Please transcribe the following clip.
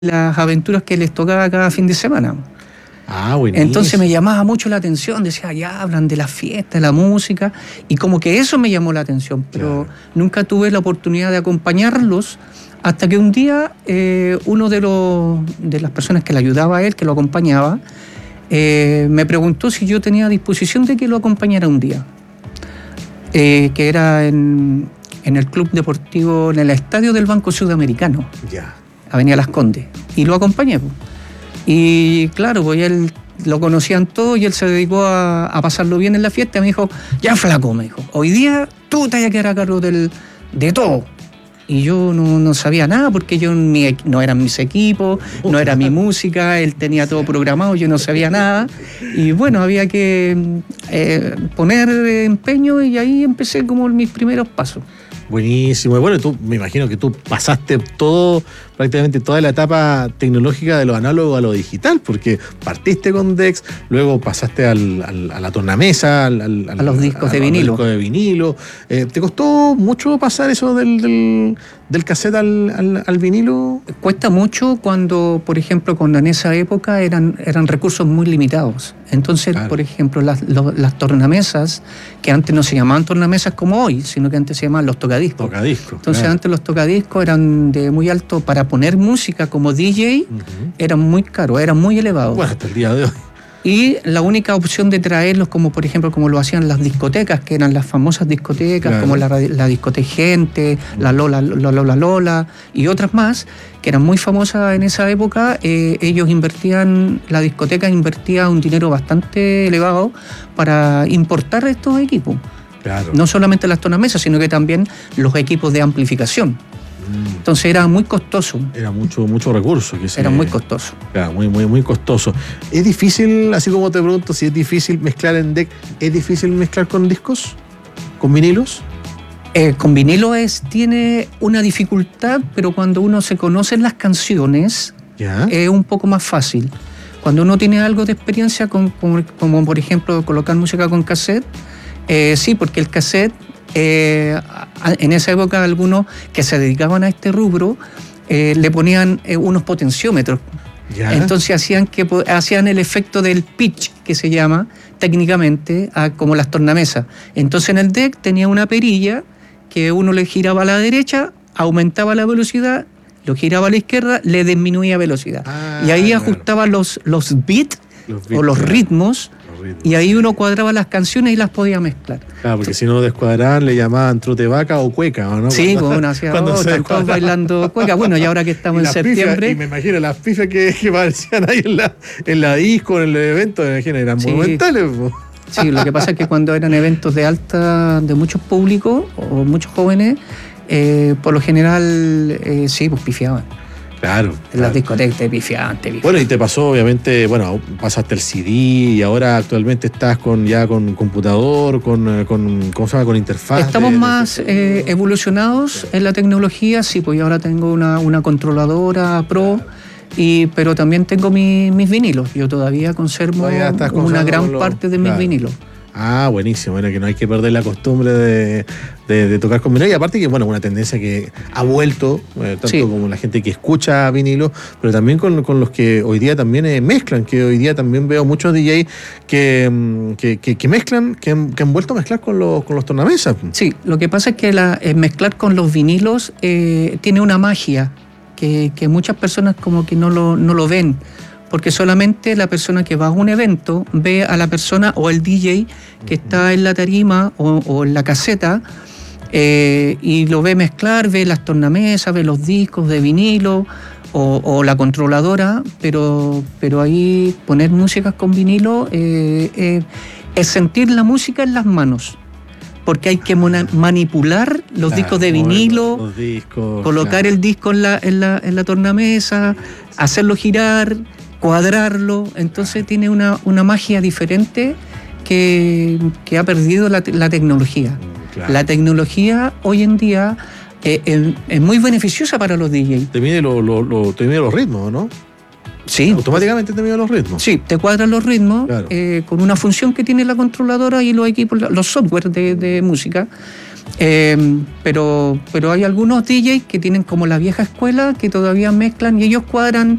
las aventuras que les tocaba cada fin de semana. Ah, buenísimo. Entonces me llamaba mucho la atención, decía, ya hablan de la fiesta, de la música, y como que eso me llamó la atención, pero nunca tuve la oportunidad de acompañarlos, hasta que un día uno de las personas que le ayudaba a él, que lo acompañaba, me preguntó si yo tenía disposición de que lo acompañara un día, que era en el club deportivo, en el estadio del Banco Sudamericano, Avenida Las Condes, y lo acompañé. Y claro, pues él lo conocían todos y él se dedicó a pasarlo bien en la fiesta. Me dijo, ya flaco, me dijo, hoy día tú te vas a quedar a cargo de todo. Y yo no sabía nada porque yo no eran mis equipos, no era mi música, él tenía todo programado, yo no sabía nada. Y bueno, había que poner empeño y ahí empecé como mis primeros pasos. Buenísimo. Y bueno, me imagino que tú pasaste prácticamente toda la etapa tecnológica de lo análogo a lo digital, porque partiste con DEX, luego pasaste a la tornamesa, a los discos de vinilo. ¿Te costó mucho pasar eso del cassette al vinilo? Cuesta mucho cuando, por ejemplo, cuando en esa época eran recursos muy limitados. Entonces, por ejemplo, las tornamesas, que antes no se llamaban tornamesas como hoy, sino que antes se llamaban los tocadiscos. Entonces, antes los tocadiscos eran de muy alto, para poner música como DJ, eran muy caros, eran muy elevados. Bueno, hasta el día de hoy. Y la única opción de traerlos, como por ejemplo, como lo hacían las discotecas, que eran las famosas discotecas, como la Discoteca Gente, la Lola y otras más, que eran muy famosas en esa época, la discoteca invertía un dinero bastante elevado para importar estos equipos. Claro. No solamente las tornamesas, sino que también los equipos de amplificación. Entonces era muy costoso. Era mucho recurso. Era muy costoso. Claro, muy costoso. ¿Es difícil, así como te pregunto, si es difícil mezclar en DEC, ¿es difícil mezclar con discos? ¿Con vinilos? Con vinilo tiene una dificultad, pero cuando uno se conoce las canciones, es un poco más fácil. Cuando uno tiene algo de experiencia, como por ejemplo colocar música con cassette, sí, porque el cassette, en esa época algunos que se dedicaban a este rubro le ponían unos potenciómetros. Entonces hacían el efecto del pitch, que se llama técnicamente, como las tornamesas. Entonces en el DEC tenía una perilla que uno le giraba a la derecha, aumentaba la velocidad, lo giraba a la izquierda, le disminuía velocidad. Y ahí ajustaba los beats o los ritmos. Y ahí uno cuadraba las canciones y las podía mezclar. Claro, porque si no descuadraban le llamaban trote vaca o cueca, ¿o no? Sí, cuando hacía, están todos bailando cueca. Bueno, y ahora que estamos en septiembre... Y me imagino las pifias que aparecían ahí en la disco, en el evento, me imagino, eran monumentales. Sí, lo que pasa es que cuando eran eventos de muchos públicos o muchos jóvenes, por lo general, pues pifiaban. Claro. En las discotecas te pifiaban. Bueno, y te pasó, obviamente, pasaste el CD y ahora actualmente estás con computador, ¿cómo se llama? Con interfaz. Estamos más evolucionados en la tecnología, sí, pues yo ahora tengo una controladora Pro, pero también tengo mis vinilos. Yo todavía conservo una gran parte de mis vinilos. Ah, buenísimo. Bueno, que no hay que perder la costumbre de tocar con vinilo. Y aparte que, una tendencia que ha vuelto, tanto como la gente que escucha vinilo, pero también con los que hoy día también mezclan, que hoy día también veo muchos DJs que mezclan, que han vuelto a mezclar con los tornamesas. Sí, lo que pasa es que mezclar con los vinilos tiene una magia que muchas personas como que no lo ven. Porque solamente la persona que va a un evento ve a la persona o el DJ que está en la tarima o en la caseta y lo ve mezclar, ve las tornamesas, ve los discos de vinilo o la controladora, pero ahí poner música con vinilo es sentir la música en las manos. Porque hay que manipular los discos de vinilo, colocar el disco en la tornamesa, hacerlo girar, cuadrarlo. Entonces tiene una magia diferente que ha perdido la tecnología. Claro. La tecnología hoy en día es muy beneficiosa para los DJs. Te mide los ritmos, ¿no? Sí. Automáticamente te mide los ritmos. Sí, te cuadran los ritmos, con una función que tiene la controladora y los equipos, los software de música. Pero hay algunos DJs que tienen como la vieja escuela que todavía mezclan y ellos cuadran